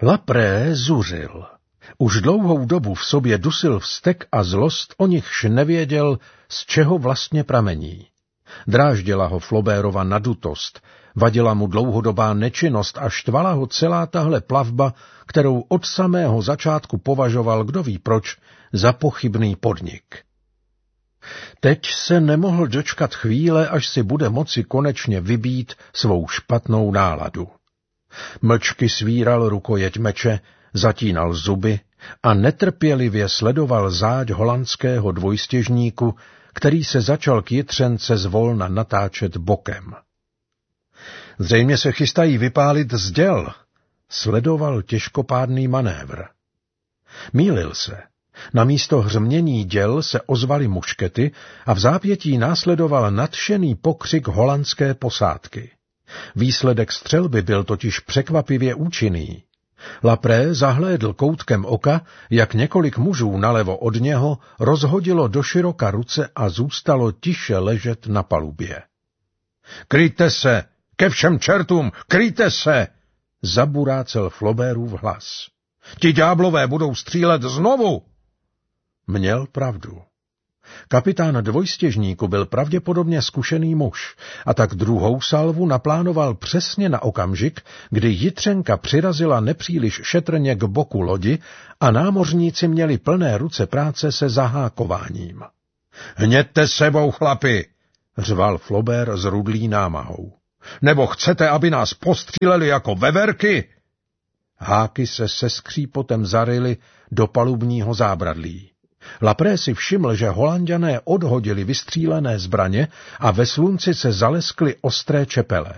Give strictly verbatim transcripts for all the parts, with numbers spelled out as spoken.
Lapré zuřil. Už dlouhou dobu v sobě dusil vztek a zlost, o nichž nevěděl, z čeho vlastně pramení. Dráždila ho Flaubertova nadutost, vadila mu dlouhodobá nečinnost a štvala ho celá tahle plavba, kterou od samého začátku považoval, kdo ví proč, za pochybný podnik. Teď se nemohl dočkat chvíle, až si bude moci konečně vybít svou špatnou náladu. Mlčky svíral rukojeť meče, zatínal zuby a netrpělivě sledoval záď holandského dvojstěžníku, který se začal k jitřence zvolna natáčet bokem. Zřejmě se chystají vypálit z děl, sledoval těžkopádný manévr. Mýlil se. Na místo hřmění děl se ozvaly muškety a v zápětí následoval nadšený pokřik holandské posádky. Výsledek střelby byl totiž překvapivě účinný. Lapré zahlédl koutkem oka, jak několik mužů nalevo od něho rozhodilo doširoka ruce a zůstalo tiše ležet na palubě. Kryjte se! Ke všem čertům! Kryjte se! Zaburácel Flaubertův hlas. Ti ďáblové budou střílet znovu! Měl pravdu. Kapitán dvojstěžníku byl pravděpodobně zkušený muž a tak druhou salvu naplánoval přesně na okamžik, kdy jitřenka přirazila nepříliš šetrně k boku lodi a námořníci měli plné ruce práce se zahákováním. Hněďte sebou, chlapi, řval Flaubert s rudlí námahou. Nebo chcete, aby nás postříleli jako veverky? Háky se se skřípotem zaryly do palubního zábradlí. Lapré si všiml, že Holanďané odhodili vystřílené zbraně a ve slunci se zaleskly ostré čepele.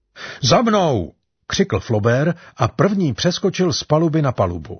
Za mnou! Křikl Flaubert a první přeskočil z paluby na palubu.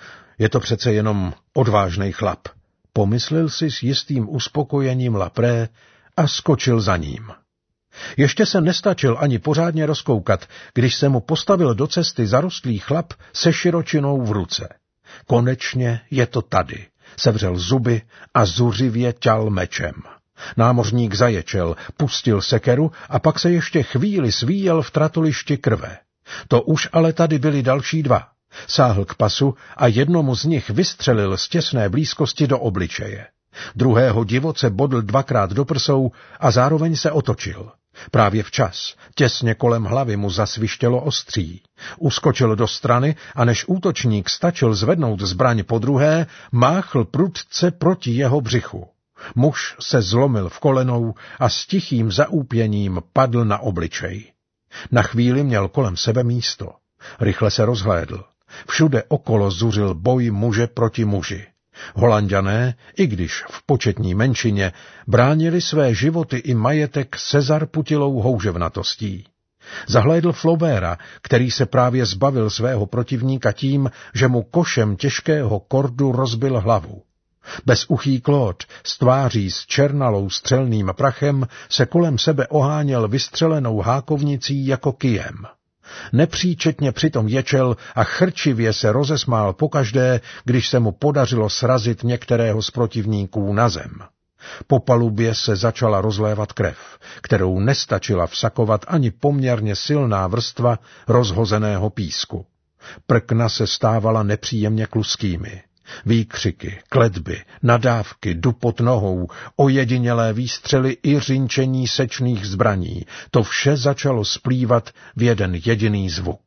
Je to přece jenom odvážnej chlap, pomyslel si s jistým uspokojením Lapré a skočil za ním. Ještě se nestačil ani pořádně rozkoukat, když se mu postavil do cesty zarostlý chlap se širočinou v ruce. Konečně je to tady. Sevřel zuby a zuřivě ťal mečem. Námořník zaječel, pustil sekeru a pak se ještě chvíli svíjel v tratolišti krve. To už ale tady byli další dva. Sáhl k pasu a jednomu z nich vystřelil z těsné blízkosti do obličeje. Druhého divoce bodl dvakrát do prsou a zároveň se otočil. Právě včas, těsně kolem hlavy mu zasvištělo ostří. Uskočil do strany a než útočník stačil zvednout zbraň podruhé, máchl prudce proti jeho břichu. Muž se zlomil v kolenou a s tichým zaúpěním padl na obličej. Na chvíli měl kolem sebe místo. Rychle se rozhlédl. Všude okolo zuřil boj muže proti muži. Holanďané, i když v početní menšině, bránili své životy i majetek se zarputilou houževnatostí. Zahlédl Flauberta, který se právě zbavil svého protivníka tím, že mu košem těžkého kordu rozbil hlavu. Bezuchý Claude s tváří s černalou střelným prachem se kolem sebe oháněl vystřelenou hákovnicí jako kyjem. Nepříčetně přitom ječel a chrčivě se rozesmál pokaždé, když se mu podařilo srazit některého z protivníků na zem. Po palubě se začala rozlévat krev, kterou nestačila vsakovat ani poměrně silná vrstva rozhozeného písku. Prkna se stávala nepříjemně kluskými. Výkřiky, kletby, nadávky, dupot nohou, ojedinělé výstřely i řinčení sečných zbraní, to vše začalo splývat v jeden jediný zvuk.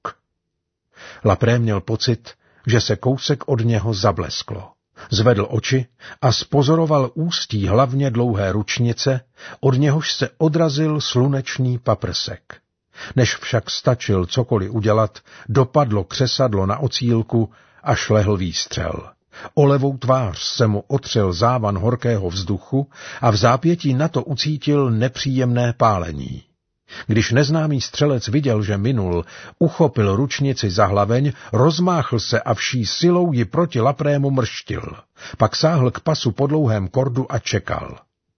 Lapré měl pocit, že se kousek od něho zablesklo. Zvedl oči a spozoroval ústí hlavně dlouhé ručnice, od něhož se odrazil slunečný paprsek. Než však stačil cokoliv udělat, dopadlo křesadlo na ocílku a šlehl výstřel. O levou tvář se mu otřel závan horkého vzduchu a v zápětí na to ucítil nepříjemné pálení. Když neznámý střelec viděl, že minul, uchopil ručnici za hlaveň, rozmáchl se a vší silou ji proti Laprému mrštil. Pak sáhl k pasu po dlouhém kordu a čekal.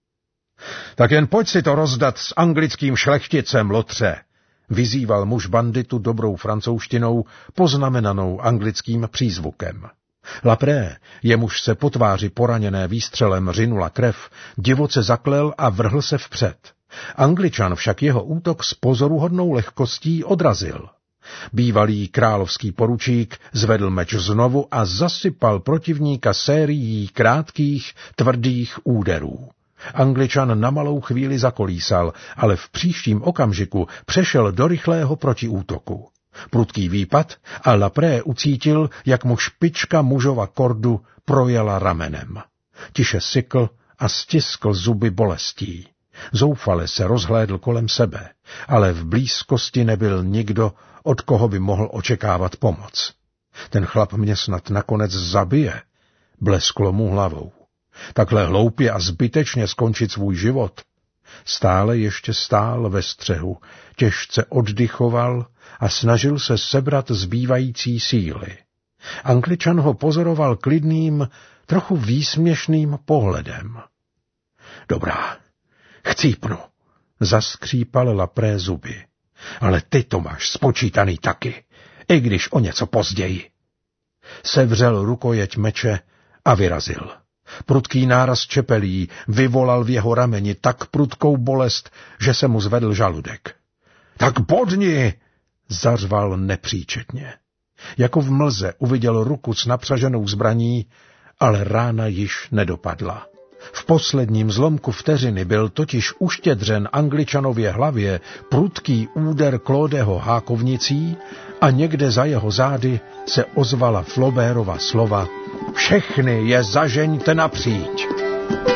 Tak jen pojď si to rozdat s anglickým šlechticem, lotře, vyzýval muž banditu dobrou francouzštinou, poznamenanou anglickým přízvukem. Lapré, jemuž se po tváři poraněné výstřelem řinula krev, divoce zaklel a vrhl se vpřed. Angličan však jeho útok s pozoruhodnou lehkostí odrazil. Bývalý královský poručík zvedl meč znovu a zasypal protivníka sérií krátkých, tvrdých úderů. Angličan na malou chvíli zakolísal, ale v příštím okamžiku přešel do rychlého protiútoku. Prudký výpad a Lapré ucítil, jak mu špička mužova kordu projela ramenem. Tiše sykl a stiskl zuby bolestí. Zoufale se rozhlédl kolem sebe, ale v blízkosti nebyl nikdo, od koho by mohl očekávat pomoc. Ten chlap mě snad nakonec zabije, blesklo mu hlavou. Takhle hloupě a zbytečně skončit svůj život. Stále ještě stál ve střehu, těžce oddychoval a snažil se sebrat zbývající síly. Angličan ho pozoroval klidným, trochu výsměšným pohledem. Dobrá, chcípnu, zaskřípal Lapré zuby. Ale ty to máš spočítaný taky, i když o něco později. Sevřel rukojeť meče a vyrazil. Prudký náraz čepelí vyvolal v jeho rameni tak prudkou bolest, že se mu zvedl žaludek. Tak bodni, zařval nepříčetně. Jako v mlze uviděl ruku s napřaženou zbraní, ale rána již nedopadla. V posledním zlomku vteřiny byl totiž uštědřen Angličanově hlavě prudký úder Claudeho hákovnicí a někde za jeho zády se ozvala Flaubertova slova: Všechny je zažeňte napříč.